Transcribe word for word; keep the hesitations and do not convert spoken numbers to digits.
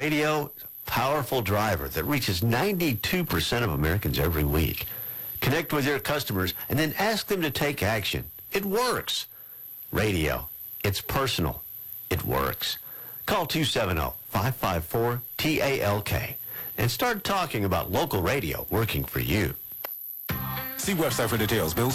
Radio is a powerful driver that reaches ninety-two percent of Americans every week. Connect with your customers and then ask them to take action. It works. Radio. It's personal. It works. Call two seven zero, five five four, T A L K and start talking about local radio working for you. See website for details. Bills